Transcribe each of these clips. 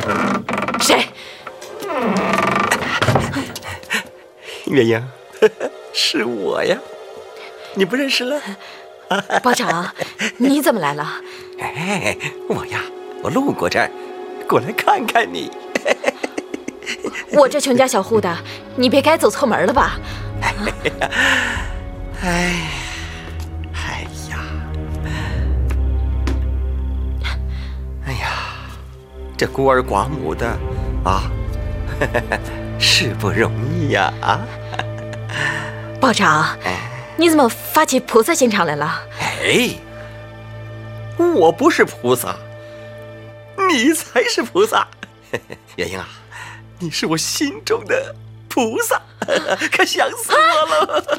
谁？ 月英，是我呀，你不认识了？ 包长，你怎么来了？ 哎，我路过这儿，过来看看你。 我这穷家小户的，你别该走错门了吧？ 哎呀，这孤儿寡母的啊，是不容易呀啊！ 包长，你怎么发起菩萨心肠来了？ 哎，我不是菩萨，你才是菩萨。月英啊，你是我心中的菩萨，可想死我了。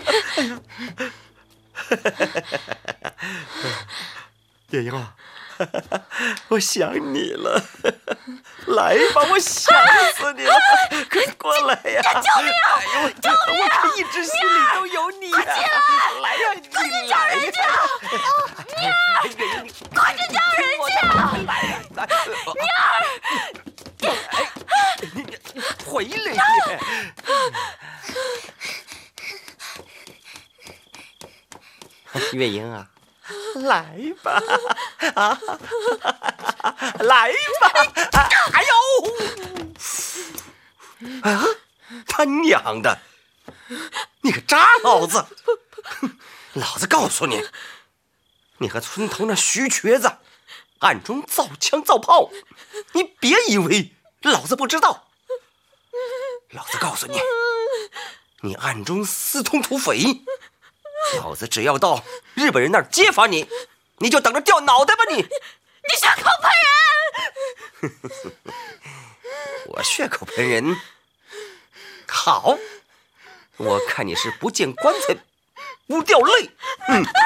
月英啊，我想你了，来吧，我想死你了，快过来呀！ 救命啊！救命啊！ 我一直心里都有你呀！来呀，你叫人去！妮儿，快去叫人去！妮儿， 你回来你！月英啊，来吧，啊，来吧！哎呦，啊，他娘的，你个渣老子！老子告诉你，你和村头那徐瘸子暗中造枪造炮，你别以为老子不知道。老子告诉你，你暗中私通土匪，老子只要到日本人那儿揭发你，你就等着掉脑袋吧你！ 你血口喷人！ 我血口喷人？好，我看你是不见棺材不掉泪。